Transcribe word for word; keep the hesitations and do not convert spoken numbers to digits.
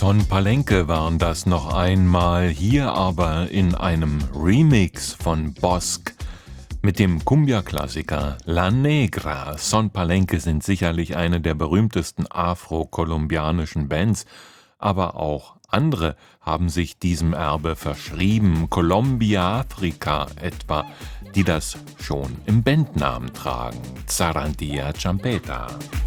Son Palenque waren das noch einmal, hier aber in einem Remix von Bosque mit dem Cumbia-Klassiker La Negra. Son Palenque sind sicherlich eine der berühmtesten afro-kolumbianischen Bands, aber auch andere haben sich diesem Erbe verschrieben, Colombia Africa etwa, die das schon im Bandnamen tragen, Zarandilla Champeta.